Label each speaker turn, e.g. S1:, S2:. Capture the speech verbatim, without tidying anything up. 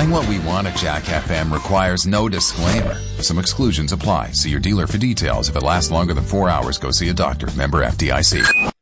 S1: Saying what we want at Jack F M requires no disclaimer. Some exclusions apply. See your dealer for details. If it lasts longer than four hours, go see a doctor. Member F D I C.